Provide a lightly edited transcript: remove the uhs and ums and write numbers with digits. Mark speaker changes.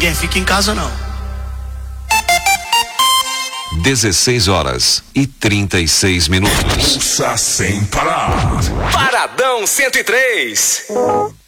Speaker 1: ninguém fica em casa não.
Speaker 2: 16h36.
Speaker 3: Pulsa sem parar.
Speaker 4: Paradão 103.